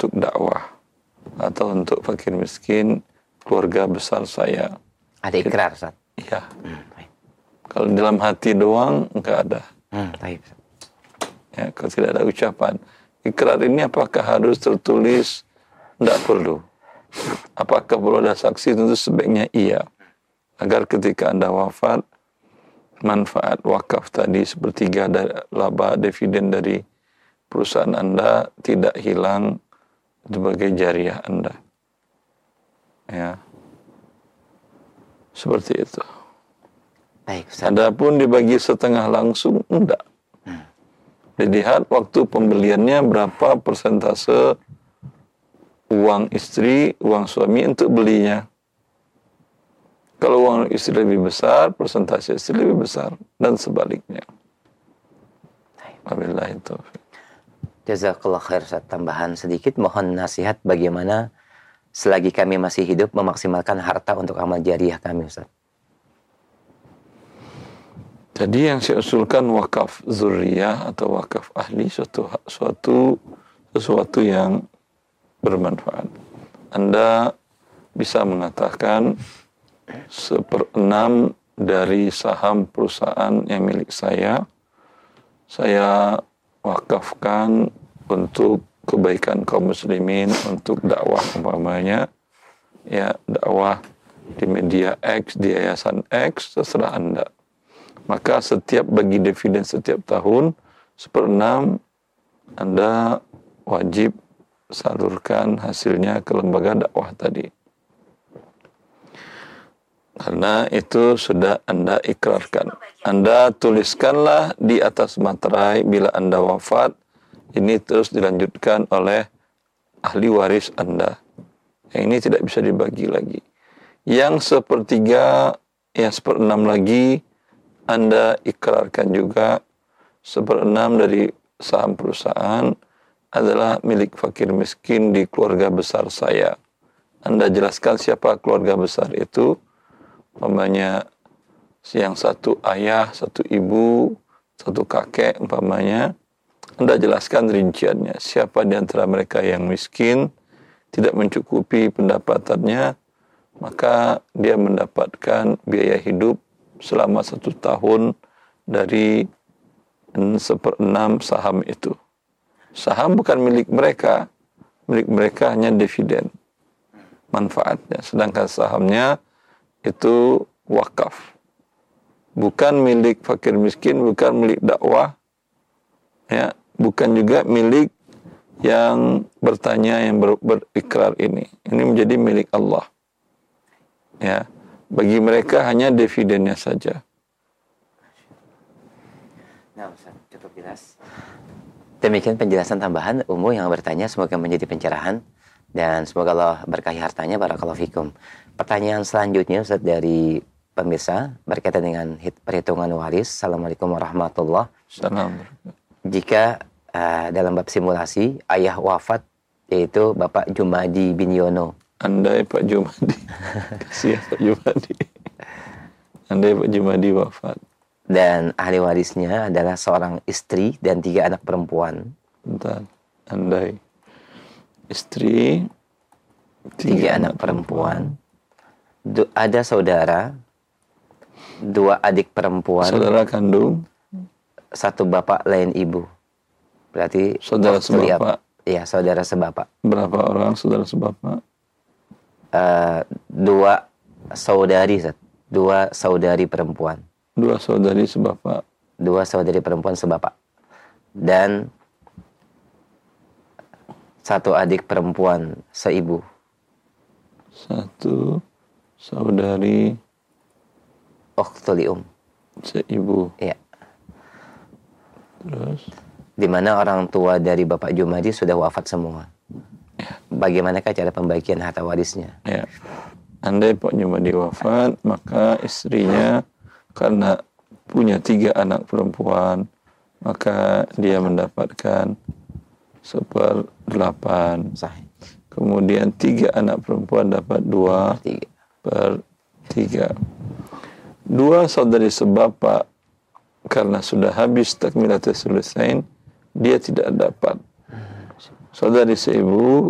untuk dakwah atau untuk fakir miskin keluarga besar saya. Ada ikrar, Ustaz? Iya. Kalau dalam hati doang enggak ada. Baik. Ya, kalau tidak ada ucapan. Ikrar ini apakah harus tertulis? Tidak perlu. Apakah perlu ada saksi? Tentu sebaiknya iya. Agar ketika Anda wafat, manfaat wakaf tadi sepertiga dari laba dividen dari perusahaan Anda tidak hilang sebagai jariah Anda. Ya. Seperti itu. Baik, Ustaz. Adapun dibagi setengah langsung, enggak. Dilihat waktu pembeliannya berapa persentase uang istri, uang suami untuk belinya. Kalau uang istri lebih besar, persentase istri lebih besar, dan sebaliknya. Wabillahi taufiq. Jazakallah khair, Ustaz. Tambahan sedikit, mohon nasihat bagaimana selagi kami masih hidup memaksimalkan harta untuk amal jariah kami, Ustaz. Jadi yang saya usulkan wakaf zuriyah atau wakaf ahli sesuatu yang bermanfaat. Anda bisa mengatakan 1/6 dari saham perusahaan yang milik saya wakafkan untuk kebaikan kaum muslimin, untuk dakwah umpamanya, ya dakwah di media X, di yayasan X, terserah Anda. Maka setiap bagi dividen setiap tahun 1/6 Anda wajib salurkan hasilnya ke lembaga dakwah tadi. Karena itu sudah Anda ikrarkan. Anda tuliskanlah di atas materai bila Anda wafat, ini terus dilanjutkan oleh ahli waris Anda. Yang ini tidak bisa dibagi lagi. Yang 1/3, yang 1/6 lagi, Anda ikrarkan juga 1/6 dari saham perusahaan adalah milik fakir miskin di keluarga besar saya. Anda jelaskan siapa keluarga besar itu. Umpamanya yang satu ayah, satu ibu, satu kakek umpamanya. Anda jelaskan rinciannya. Siapa di antara mereka yang miskin, tidak mencukupi pendapatannya, maka dia mendapatkan biaya hidup selama 1 tahun dari 1/6 saham itu. Saham bukan milik mereka hanya dividen manfaatnya, sedangkan sahamnya itu wakaf, bukan milik fakir miskin, bukan milik dakwah, ya, bukan juga milik yang bertanya, yang berikrar ini menjadi milik Allah, ya. Bagi mereka hanya dividennya saja. Nah, Ustaz, cukup jelas. Demikian penjelasan tambahan Umu yang bertanya, semoga menjadi pencerahan dan semoga Allah berkahi hartanya. Barakallahu fikum. Pertanyaan selanjutnya, Ustaz, dari pemirsa berkaitan dengan perhitungan waris. Assalamualaikum warahmatullahi wabarakatuh. Jika dalam bab simulasi ayah wafat, yaitu Bapak Jumadi bin Yono. Andai Pak Jumadi, kasihan Pak Jumadi. Andai Pak Jumadi wafat. Dan ahli warisnya adalah seorang istri dan 3 anak perempuan. Bentar, andai istri, 3 anak perempuan. Ada saudara, 2 adik perempuan. Saudara kandung. 1 bapak lain ibu. Berarti saudara sebapak. Iya, saudara sebapak. Berapa orang saudara sebapak? 2 saudari, 2 saudari perempuan. 2 saudari sebapak. 2 saudari perempuan sebapak. Dan 1 adik perempuan seibu. 1 saudari Ukhtulium. Seibu. Iya. Terus? Di mana orang tua dari Bapak Jumadi sudah wafat semua. Ya. Bagaimanakah cara pembagian harta warisnya? Ya. Andai Pak Jumadi wafat, maka istrinya karena punya 3 anak perempuan, maka dia mendapatkan 1/8. Sahih. Kemudian 3 anak perempuan dapat 2/3. 2 saudari sebapak karena sudah habis takmilatul sulusain, dia tidak dapat. Saudari seibu